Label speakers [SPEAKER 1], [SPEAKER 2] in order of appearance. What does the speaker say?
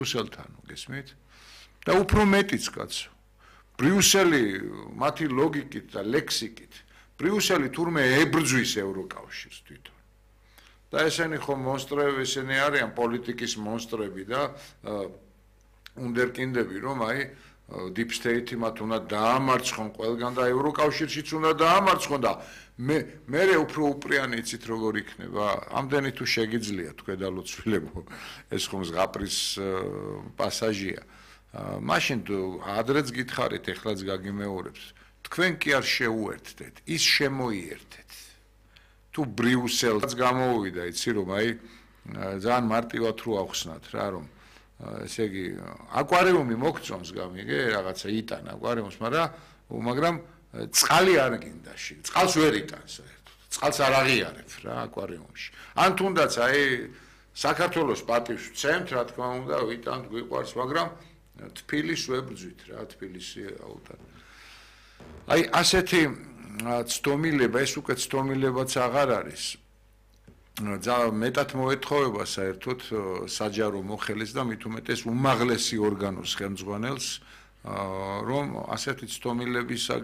[SPEAKER 1] ბრიუსელთან გესმით? და უფრო მეტიც კაცო. ბრიუსელი მათი ლოგიკით და ლექსიკით. ბრიუსელი თურმე ებრძვის ევროკავშირს თვითონ. და ესენი ხომ მონსტრები, ესენი არიან პოლიტიკის მონსტრები და უნდერკინდები, რომ აი deep state მათ უნდა დაამარცხონ ყველგან და ევროკავშირშიც უნდა დაამარცხონ და მე უფრო უპრიანი იცით როგორ იქნება? ამდენი თუ შეგიძლიათ ქვედალოცვილებო, ეს ხომ ზღაპრის პასაჟია. მაშინ თუ ადრეც გითხარით, ეხლაც გაგიმეორებს, თქვენ კი არ შეუერთდეთ, ის შემოიერთეთ. თუ ბრიუსელს გამოვიდა, იცი რომ აი ძალიან მარტივად რო ახსნათ რა, რომ ესე იგი აკვარიუმი მოგწონს გამიგე, რაღაცა იტან აკვარიუმს, მაგრამ წყალი არ გინდა ში, წყალს ვერ იტანს საერთოდ. წყალს არ აღიარებ რა აკვარიუმში. ან თუნდაც აი საქართველოს პატივს ვცემთ, რა თქმა უნდა, ვიტანთ, გვიყვარს, მაგრამ თბილისს ვებრძვით რა, თბილისი აუტარ. აი ასეთი ცდომილება, ეს უკვე ცდომილებაც აღარ არის. ძალიან მეტად მოეთხოვება საერთოდ საჯარო მოხელის და მით უმეტეს უმაღლესი ორგანოს ხელმძღვანელს, რომ ასეთი ცდომილებისა